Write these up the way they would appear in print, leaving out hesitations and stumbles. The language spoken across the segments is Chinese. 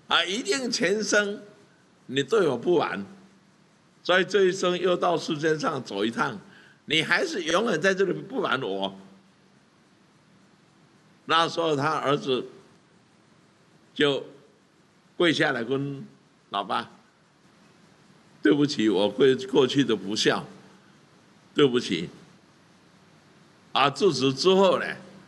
一定前生你对我不满，所以这一生又到世间上走一趟，你还是永远在这里不满我。那时候他儿子就跪下来跟老爸：“对不起，我过去的不孝，对不起。”自此之后呢，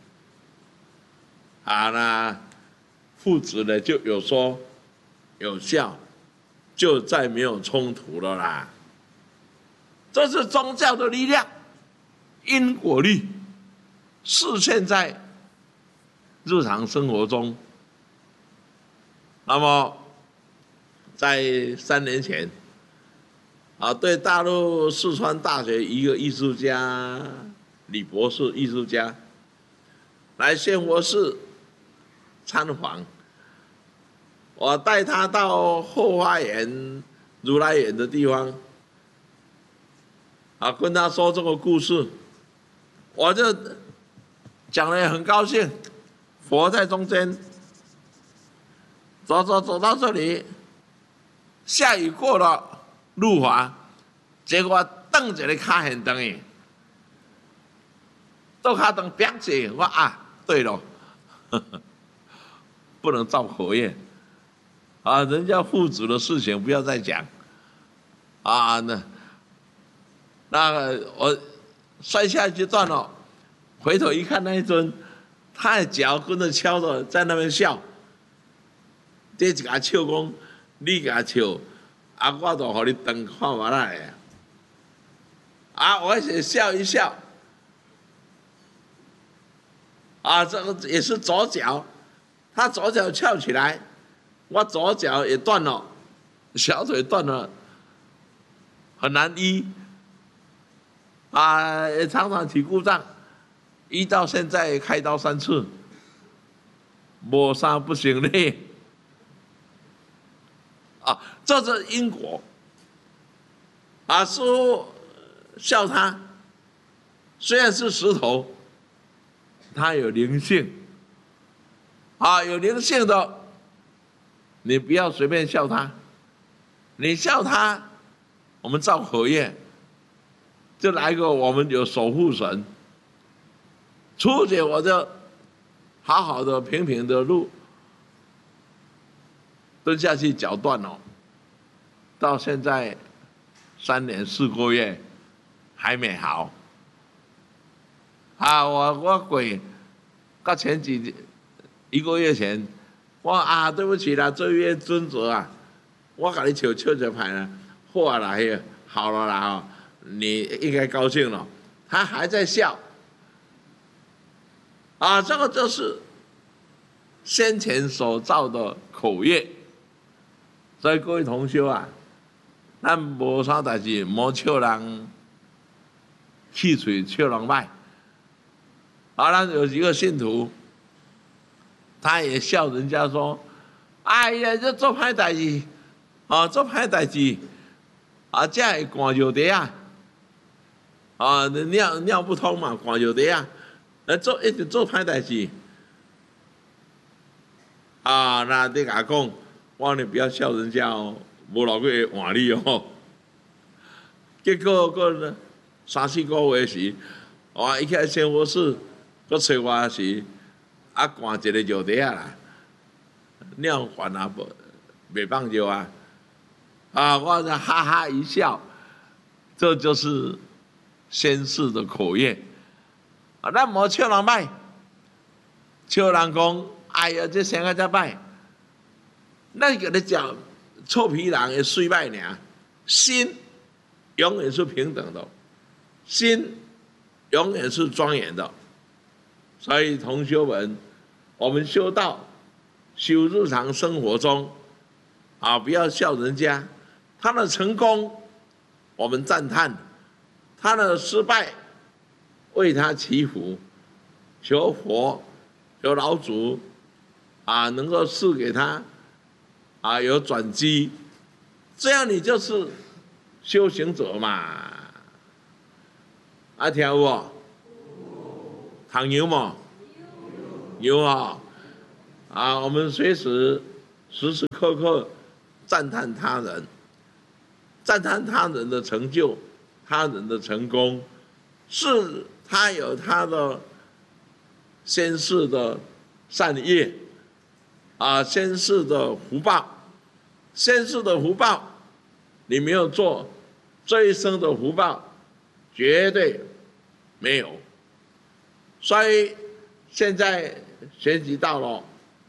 那父子呢就有说有笑，就再没有冲突了啦。这是宗教的力量，因果律实现在日常生活中。那么，在3年前，对大陆四川大学一个艺术家李博士艺术家来献佛寺参访，我带他到后花园如来园的地方，跟他说这个故事，我就讲得很高兴。佛在中间，走到这里，下雨过了，路滑，结果蹬一个脚很长的，做脚长扁起，我对了，不能造口业，人家父子的事情不要再讲，那个我摔下去断了，回头一看那一尊，他的脚跟着敲着在那边笑，这一家笑讲，你给他笑，我就给你瞪看嘛来，我也笑一笑，这个也是左脚，他左脚翘起来，我左脚也断了，小腿断了，很难医，也常常起故障，医到现在开刀3次，没啥不行的。这是因果。师父笑他，虽然是石头，他有灵性，有灵性的，你不要随便笑他，你笑他，我们造口业，就来个我们有守护神，初姐我就好好的平平的路，蹲下去脚断了，到现在3年4个月还没好。我鬼，到前1个月前，我对不起啦，这位尊者我给你求就牌了，好啦，好了啦，你应该高兴了。他还在笑，这个就是先前所造的口业。所以各位同修咱无啥代志，莫笑人气嘴，笑人歹。咱有一个信徒，他也笑人家说：“哎呀，这做歹代志，做歹代志，这会寒热地尿不通嘛，寒热地一直做歹代志。那你甲讲，我你不要笑人家哦，无老会换你哦。结果个3、4个月时，伊起来生活室，佮找我时，寒一个热地啦，尿烦袂放尿我就哈哈一笑，这就是先世的口业。咱莫笑人歹，笑人讲，哎呀，这生啊遮歹，咱给你讲，臭皮囊的水歹尔，心永远是平等的，心永远是庄严的。所以同修们，我们修道，修日常生活中，不要笑人家，他的成功我们赞叹，他的失败为他祈福，求佛，求老祖能够赐给他有转机，这样你就是修行者嘛。听有无？糖有无？有我们随时时时刻刻赞叹他人，赞叹他人的成就，他人的成功，是他有他的先世的善业先世的福报，先世的福报你没有做，这一生的福报绝对没有。所以现在选举到了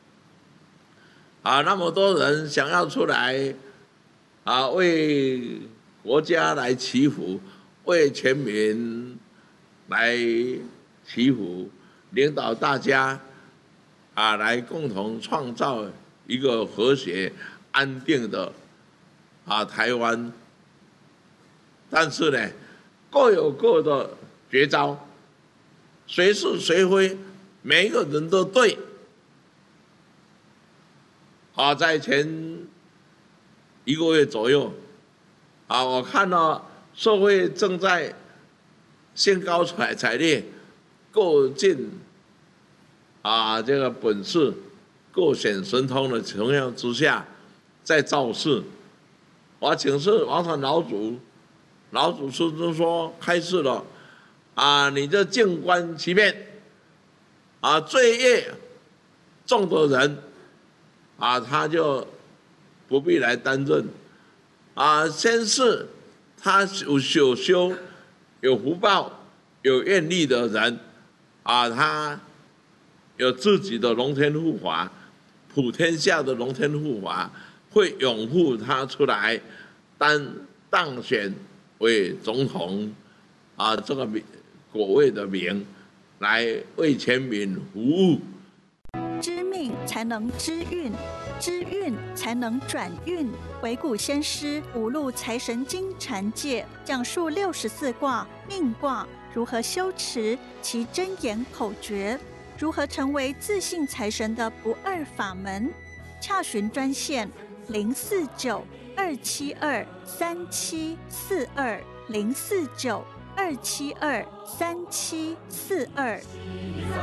那么多人想要出来为国家来祈福，为全民来祈福，领导大家来共同创造一个和谐安定的台湾。但是呢，各有各的绝招，谁是谁非，每一个人都对。在前1个月左右我看到社会正在兴高采烈，各尽这个本事，各显神通的情况之下，在造势。我请示王禅老祖师就说开示了你这静观其变罪业重的人他就不必来担任先是他有修有福报有愿力的人他有自己的龙天护法，普天下的龙天护法会拥护他出来当选为总统这个国位的名，来为全民服务。 知命才能知运，知运才能转运。回顾先师五路财神经禅戒，讲述64卦命卦如何修持其真言口诀，如何成为自信财神的不二法门。洽询专线049-272-3742，049-272-3742。